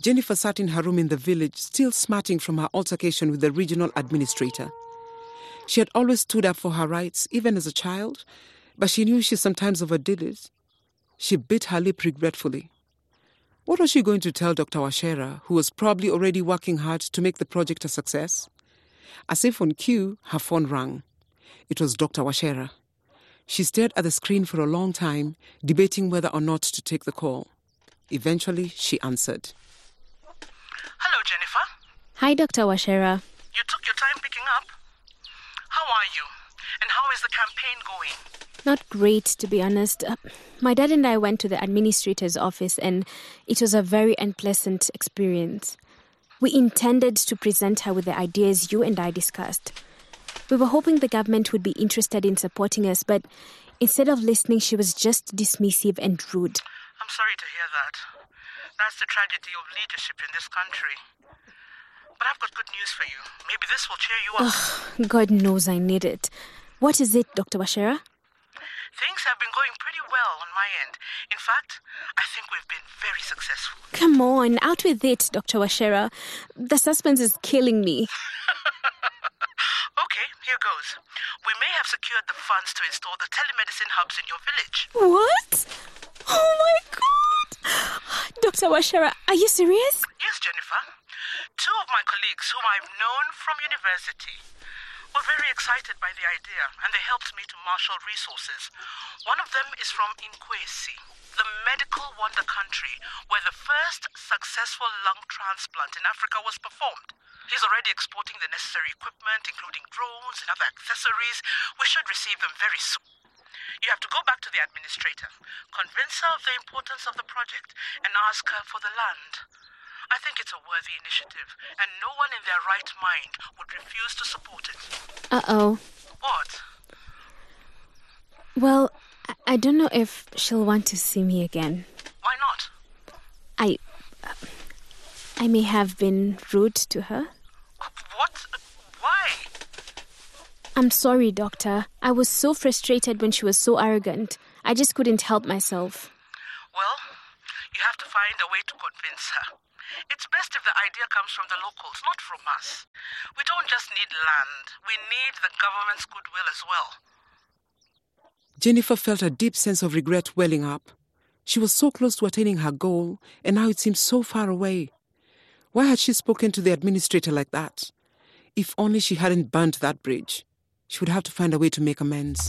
Jennifer sat in her room in the village, still smarting from her altercation with the regional administrator. She had always stood up for her rights, even as a child, but she knew she sometimes overdid it. She bit her lip regretfully. What was she going to tell Dr. Wachera, who was probably already working hard to make the project a success? As if on cue, her phone rang. It was Dr. Wachera. She stared at the screen for a long time, debating whether or not to take the call. Eventually, she answered. Hello, Jennifer. Hi, Dr. Wachera. You took your time picking up. How are you? And how is the campaign going? Not great, to be honest. My dad and I went to the administrator's office and it was a very unpleasant experience. We intended to present her with the ideas you and I discussed. We were hoping the government would be interested in supporting us, but instead of listening, she was just dismissive and rude. I'm sorry to hear that. That's the tragedy of leadership in this country. But I've got good news for you. Maybe this will cheer you up. God knows I need it. What is it, Dr. Wachera? Things have been going pretty well on my end. In fact, I think we've been very successful. Come on, out with it, Dr. Wachera. The suspense is killing me. Okay, here goes. We may have secured the funds to install the telemedicine hubs in your village. What? Oh my God! Dr. Wachera, are you serious? Yes, Jennifer. Two of my colleagues whom I've known from university were very excited by the idea, and they helped me to marshal resources. One of them is from Inkwesi, the medical wonder country where the first successful lung transplant in Africa was performed. He's already exporting the necessary equipment, including drones and other accessories. We should receive them very soon. You have to go back to the administrator, convince her of the importance of the project, and ask her for the land. I think it's a worthy initiative, and no one in their right mind would refuse to support it. Uh-oh. What? Well, I don't know if she'll want to see me again. Why not? I may have been rude to her. What? Why? I'm sorry, Doctor. I was so frustrated when she was so arrogant. I just couldn't help myself. Well, you have to find a way to convince her. It's best if the idea comes from the locals, not from us. We don't just need land. We need the government's goodwill as well. Jennifer felt a deep sense of regret welling up. She was so close to attaining her goal, and now it seemed so far away. Why had she spoken to the administrator like that? If only she hadn't burnt that bridge. She would have to find a way to make amends.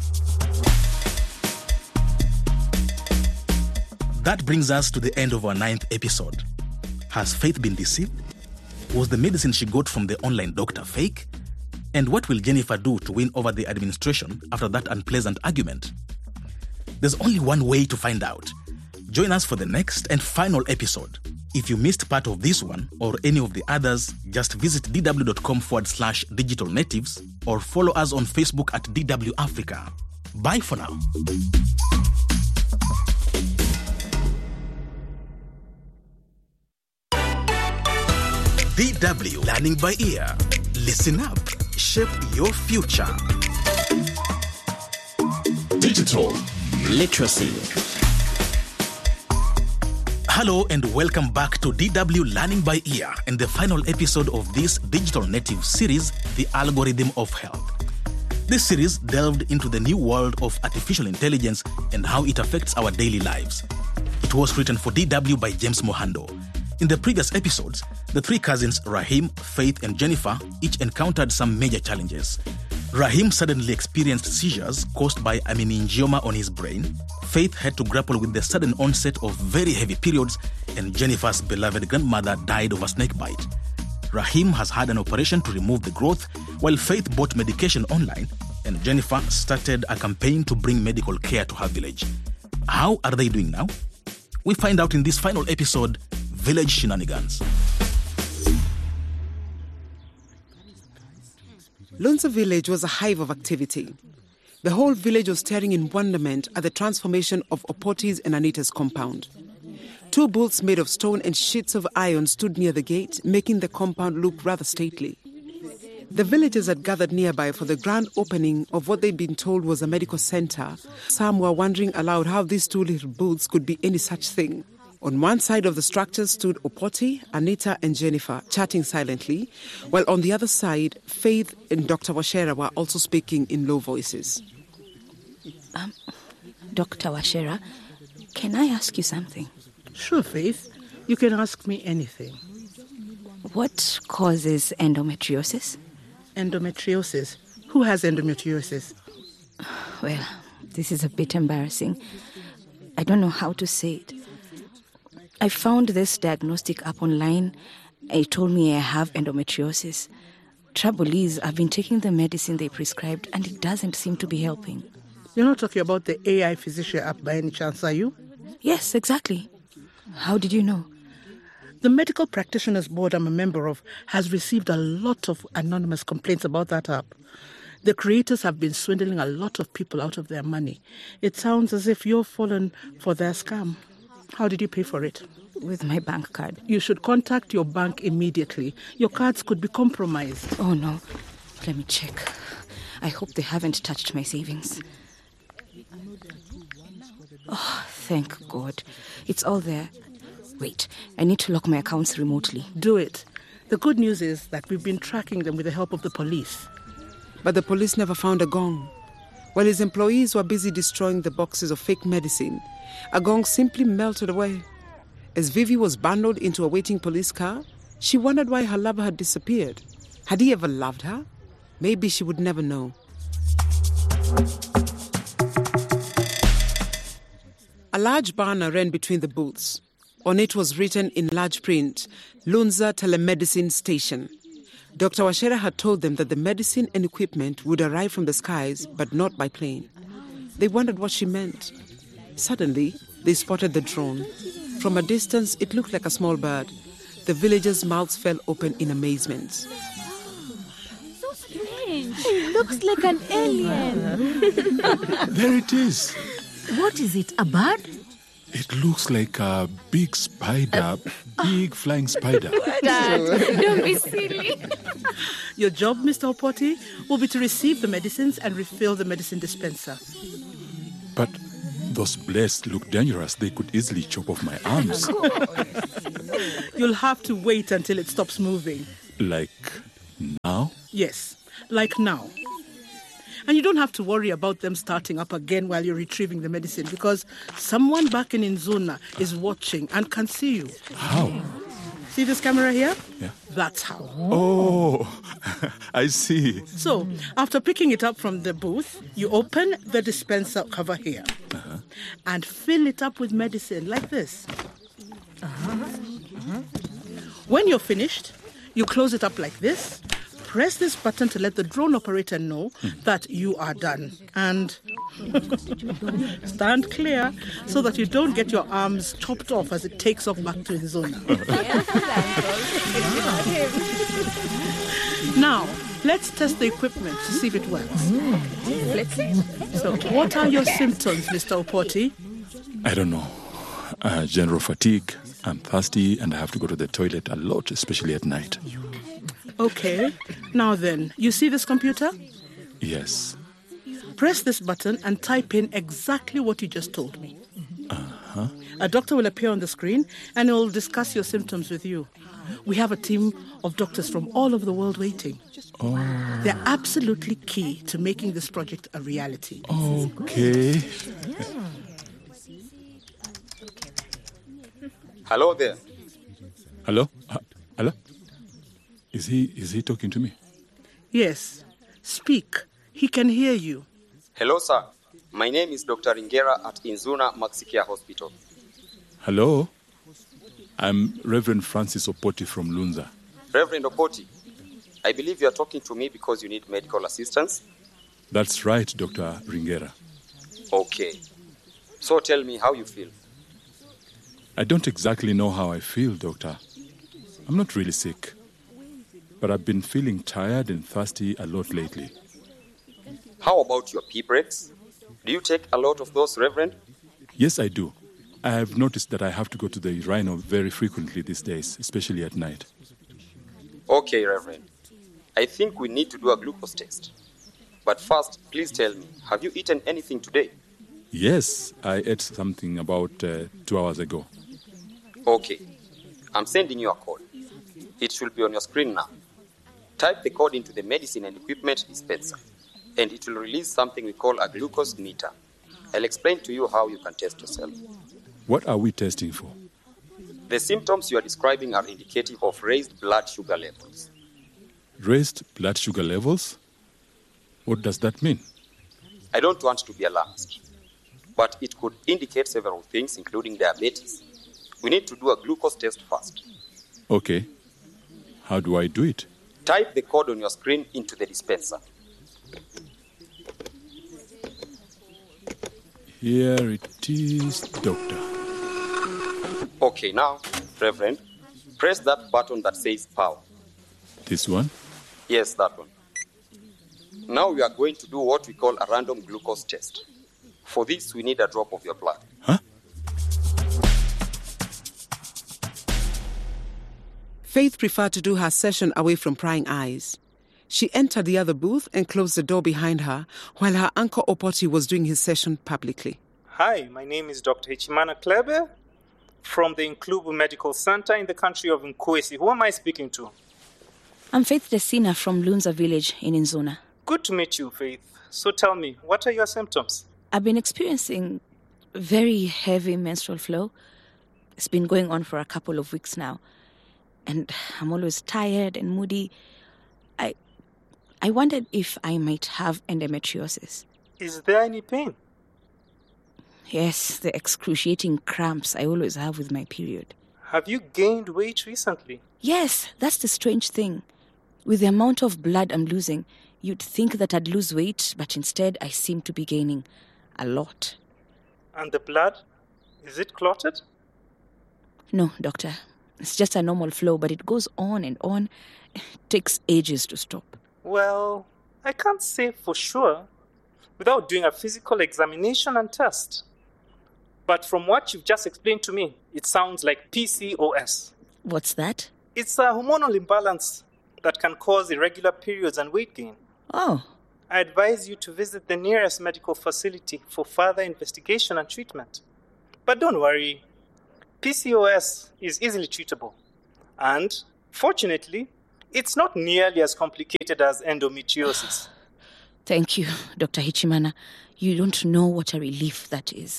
That brings us to the end of our 9th episode. Has Faith been deceived? Was the medicine she got from the online doctor fake? And what will Jennifer do to win over the administration after that unpleasant argument? There's only one way to find out. Join us for the next and final episode. If you missed part of this one or any of the others, just visit dw.com/digital natives or follow us on Facebook at DW Africa. Bye for now. DW Learning by Ear. Listen up. Shape your future. Digital literacy. Hello and welcome back to DW Learning by Ear and the final episode of this digital native series, The Algorithm of Health. This series delved into the new world of artificial intelligence and how it affects our daily lives. It was written for DW by James Mohando. In the previous episodes, the three cousins Rahim, Faith, and Jennifer each encountered some major challenges. Rahim suddenly experienced seizures caused by a meningioma on his brain. Faith had to grapple with the sudden onset of very heavy periods, and Jennifer's beloved grandmother died of a snake bite. Rahim has had an operation to remove the growth, while Faith bought medication online, and Jennifer started a campaign to bring medical care to her village. How are they doing now? We find out in this final episode, Village Shenanigans. Lonzo Village was a hive of activity. The whole village was staring in wonderment at the transformation of Opoti's and Anita's compound. 2 bulls made of stone and sheets of iron stood near the gate, making the compound look rather stately. The villagers had gathered nearby for the grand opening of what they'd been told was a medical center. Some were wondering aloud how these 2 little bulls could be any such thing. On one side of the structure stood Opoti, Anita, and Jennifer, chatting silently, while on the other side, Faith and Dr. Washera were also speaking in low voices. Dr. Washera, can I ask you something? Sure, Faith. You can ask me anything. What causes endometriosis? Endometriosis. Who has endometriosis? Well, this is a bit embarrassing. I don't know how to say it. I found this diagnostic app online. It told me I have endometriosis. Trouble is, I've been taking the medicine they prescribed and it doesn't seem to be helping. You're not talking about the AI Physician app by any chance, are you? Yes, exactly. How did you know? The Medical Practitioners Board I'm a member of has received a lot of anonymous complaints about that app. The creators have been swindling a lot of people out of their money. It sounds as if you've fallen for their scam. How did you pay for it? With my bank card. You should contact your bank immediately. Your cards could be compromised. Oh, no. Let me check. I hope they haven't touched my savings. Oh, thank God. It's all there. Wait, I need to lock my accounts remotely. Do it. The good news is that we've been tracking them with the help of the police. But the police never found Agong. While his employees were busy destroying the boxes of fake medicine, Agong simply melted away. As Vivi was bundled into a waiting police car, she wondered why her lover had disappeared. Had he ever loved her? Maybe she would never know. A large banner ran between the booths. On it was written in large print, Lunza Telemedicine Station. Dr. Washera had told them that the medicine and equipment would arrive from the skies, but not by plane. They wondered what she meant. Suddenly, they spotted the drone. From a distance, it looked like a small bird. The villagers' mouths fell open in amazement. So strange. It looks like an alien. There it is. What is it, a bird? It looks like a big spider, big flying spider. Dad, don't be silly. Your job, Mr. Opoti, will be to receive the medicines and refill the medicine dispenser. But those blades look dangerous. They could easily chop off my arms. You'll have to wait until it stops moving. Like now? Yes, like now. And you don't have to worry about them starting up again while you're retrieving the medicine because someone back in Inzuna is watching and can see you. How? See this camera here? Yeah. That's how. Oh, I see. So, after picking it up from the booth, you open the dispenser cover here and fill it up with medicine like this. When you're finished, you close it up like this. Press this button to let the drone operator know that you are done. And stand clear so that you don't get your arms chopped off as it takes off back to Inzona. Now, let's test the equipment to see if it works. Let's see. So, what are your symptoms, Mr. Opoti? I don't know. General fatigue. I'm thirsty and I have to go to the toilet a lot, especially at night. Okay. Now then, you see this computer? Yes. Press this button and type in exactly what you just told me. A doctor will appear on the screen and will discuss your symptoms with you. We have a team of doctors from all over the world waiting. Oh. They're absolutely key to making this project a reality. Okay. Hello there. Hello? Hello? Is he talking to me? Yes. Speak. He can hear you. Hello, sir. My name is Dr. Ingera at Inzuna Maxikia Hospital. Hello? I'm Reverend Francis Opoti from Lunza. Reverend Opoti, I believe you are talking to me because you need medical assistance? That's right, Dr. Ringera. Okay. So tell me how you feel. I don't exactly know how I feel, Doctor. I'm not really sick. But I've been feeling tired and thirsty a lot lately. How about your pee breaks? Do you take a lot of those, Reverend? Yes, I do. I have noticed that I have to go to the rhino very frequently these days, especially at night. Okay, Reverend. I think we need to do a glucose test. But first, please tell me, have you eaten anything today? Yes, I ate something about 2 hours ago. Okay. I'm sending you a code. It should be on your screen now. Type the code into the medicine and equipment dispenser, and it will release something we call a glucose meter. I'll explain to you how you can test yourself. What are we testing for? The symptoms you are describing are indicative of raised blood sugar levels. Raised blood sugar levels? What does that mean? I don't want to be alarmist, but it could indicate several things, including diabetes. We need to do a glucose test first. Okay. How do I do it? Type the code on your screen into the dispenser. Here it is, doctor. Okay, now, Reverend, press that button that says power. This one? Yes, that one. Now we are going to do what we call a random glucose test. For this, we need a drop of your blood. Huh? Faith preferred to do her session away from prying eyes. She entered the other booth and closed the door behind her while her uncle Opoti was doing his session publicly. Hi, my name is Dr. Hichimana Klebe from the Nklubu Medical Center in the country of Nkwesi. Who am I speaking to? I'm Faith Desina from Lunza village in Inzuna. Good to meet you, Faith. So tell me, what are your symptoms? I've been experiencing very heavy menstrual flow. It's been going on for a couple of weeks now. And I'm always tired and moody. I wondered if I might have endometriosis. Is there any pain? Yes, the excruciating cramps I always have with my period. Have you gained weight recently? Yes, that's the strange thing. With the amount of blood I'm losing, you'd think that I'd lose weight, but instead I seem to be gaining a lot. And the blood? Is it clotted? No, doctor. It's just a normal flow, but it goes on and on. It takes ages to stop. Well, I can't say for sure without doing a physical examination and test. But from what you've just explained to me, it sounds like PCOS. What's that? It's a hormonal imbalance that can cause irregular periods and weight gain. Oh. I advise you to visit the nearest medical facility for further investigation and treatment. But don't worry, PCOS is easily treatable. And, fortunately, it's not nearly as complicated as endometriosis. Thank you, Dr. Hichimana. You don't know what a relief that is.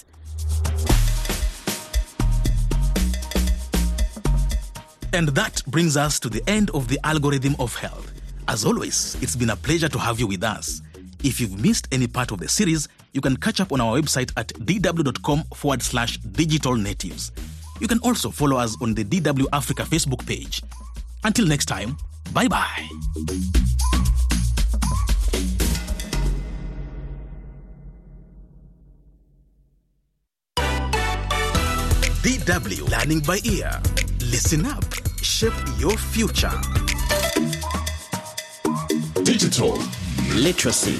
And that brings us to the end of the Algorithm of Health. As always, it's been a pleasure to have you with us. If you've missed any part of the series, you can catch up on our website at dw.com/digital natives. You can also follow us on the DW Africa Facebook page. Until next time, bye-bye. DW Learning by Ear. Listen up. Shape your future. Digital literacy.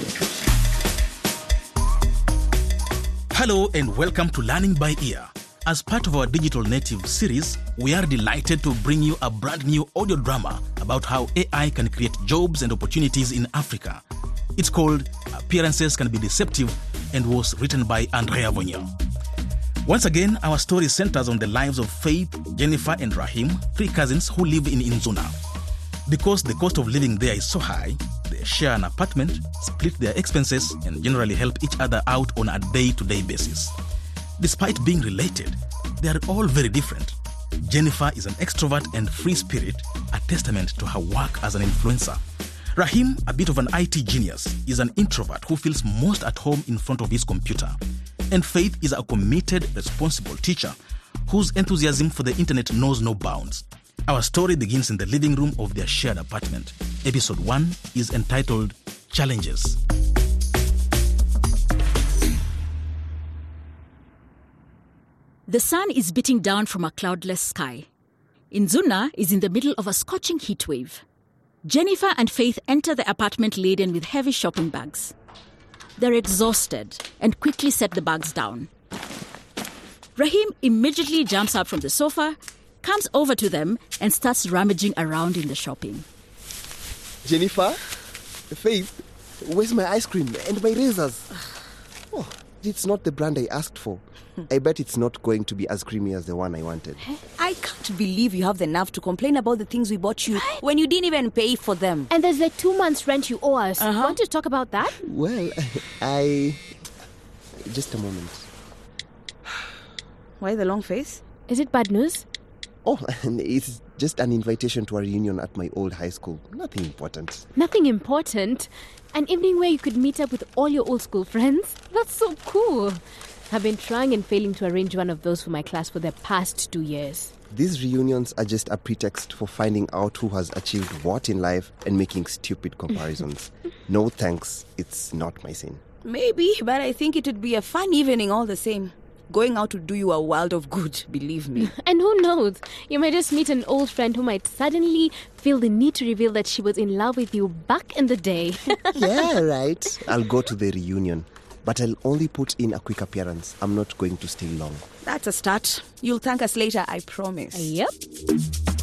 Hello and welcome to Learning by Ear. As part of our Digital Native series, we are delighted to bring you a brand new audio drama about how AI can create jobs and opportunities in Africa. It's called Appearances Can Be Deceptive and was written by Andrea Vonyo. Once again, our story centers on the lives of Faith, Jennifer, and Rahim, three cousins who live in Inzuna. Because the cost of living there is so high, they share an apartment, split their expenses, and generally help each other out on a day-to-day basis. Despite being related, they are all very different. Jennifer is an extrovert and free spirit, a testament to her work as an influencer. Rahim, a bit of an IT genius, is an introvert who feels most at home in front of his computer. And Faith is a committed, responsible teacher whose enthusiasm for the internet knows no bounds. Our story begins in the living room of their shared apartment. Episode 1 is entitled Challenges. The sun is beating down from a cloudless sky. Inzuna is in the middle of a scorching heat wave. Jennifer and Faith enter the apartment laden with heavy shopping bags. They're exhausted and quickly set the bags down. Rahim immediately jumps up from the sofa, comes over to them, and starts rummaging around in the shopping. Jennifer, Faith, where's my ice cream and my razors? Oh, But it's not the brand I asked for. I bet it's not going to be as creamy as the one I wanted. I can't believe you have the nerve to complain about the things we bought you when you didn't even pay for them. And there's like 2 months rent you owe us. Want to talk about that? Well, Just a moment. Why the long face? Is it bad news? Oh, it's just an invitation to a reunion at my old high school. Nothing important. Nothing important? An evening where you could meet up with all your old school friends? That's so cool. I've been trying and failing to arrange one of those for my class for the past 2 years. These reunions are just a pretext for finding out who has achieved what in life and making stupid comparisons. No thanks, it's not my scene. Maybe, but I think it would be a fun evening all the same. Going out to do you a world of good, believe me. And who knows? You might just meet an old friend who might suddenly feel the need to reveal that she was in love with you back in the day. Yeah, right. I'll go to the reunion, but I'll only put in a quick appearance. I'm not going to stay long. That's a start. You'll thank us later, I promise. Yep.